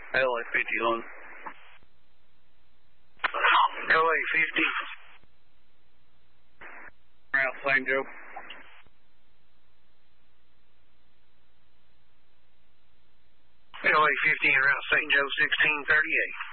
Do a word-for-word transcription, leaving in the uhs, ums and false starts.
L A fifty-one. L A fifty. Route Saint Joe. L A fifty en route Saint Joe sixteen thirty-eight.